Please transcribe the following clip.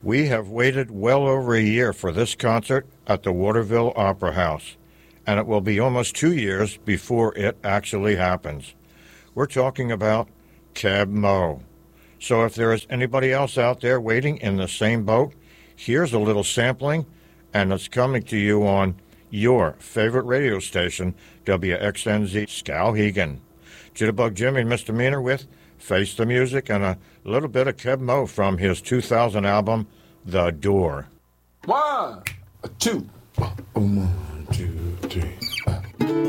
We have waited well over a year for this concert at the Waterville Opera House, and it will be almost 2 years before it actually happens. We're talking about Keb' Mo'. So if there is anybody else out there waiting in the same boat, here's a little sampling, and it's coming to you on your favorite radio station, WXNZ Skowhegan. Jitterbug Jimmy Misdemeanor with Face the Music and a little bit of Keb' Mo' from his 2000 album, The Door. 1, 2, 1, 2, 3.